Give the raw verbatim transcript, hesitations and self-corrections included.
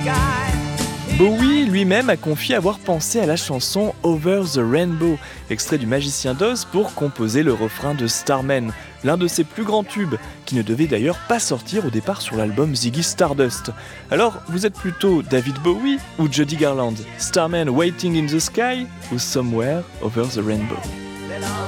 Bowie lui-même a confié avoir pensé à la chanson Over the Rainbow, extrait du Magicien d'Oz, pour composer le refrain de Starman, l'un de ses plus grands tubes, qui ne devait d'ailleurs pas sortir au départ sur l'album Ziggy Stardust. Alors, vous êtes plutôt David Bowie ou Judy Garland? Starman Waiting in the Sky ou Somewhere Over the Rainbow?